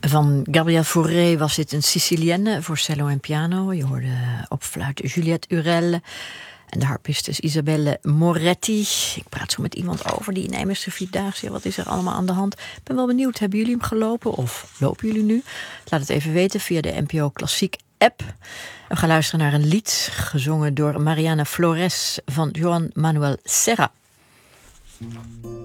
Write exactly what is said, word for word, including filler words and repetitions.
Van Gabriel Fauré was dit een Sicilienne voor cello en piano. Je hoorde op fluit Juliette Urel en de harpiste Isabelle Moretti. Ik praat zo met iemand over die Nijmeegse Vierdaagse. Wat is er allemaal aan de hand? Ik ben wel benieuwd, hebben jullie hem gelopen of lopen jullie nu? Laat het even weten via de N P O Klassiek app. We gaan luisteren naar een lied gezongen door Mariana Flores van Joan Manuel Serra.